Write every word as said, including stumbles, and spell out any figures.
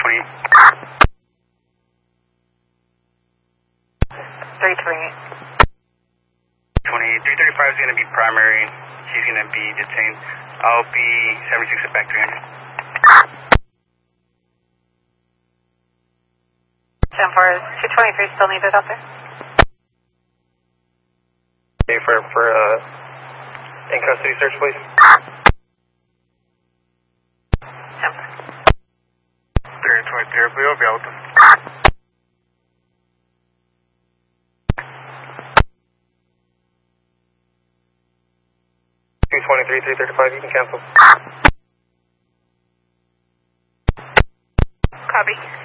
twenty. three twenty-eight. twenty, three thirty-five is going to be primary. She's going to be detained. I'll be seventy-six at back three hundred. ten four, is two twenty-three still needed out there? Okay, for, for uh, in custody search, please. ten four. three twenty, we'll be able to. two twenty-three, three thirty-five, you can cancel. Copy.